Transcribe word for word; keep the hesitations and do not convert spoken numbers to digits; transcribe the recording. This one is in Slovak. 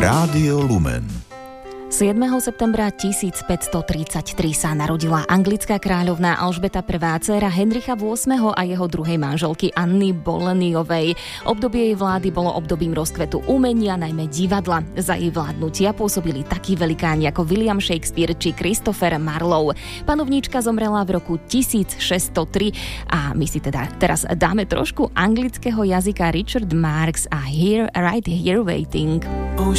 Rádio Lumen. siedmeho septembra tisícpäťstotridsaťtri sa narodila anglická kráľovná Alžbeta prvá, dcéra Henricha ôsmeho a jeho druhej manželky Anny Boleynovej. Obdobie jej vlády bolo obdobím rozkvetu umenia, najmä divadla. Za jej vládnutia pôsobili takí velikáni ako William Shakespeare či Christopher Marlowe. Panovníčka zomrela v roku tisícšesťstotri a my si teda teraz dáme trošku anglického jazyka. Richard Marx a Here, Right Here Waiting.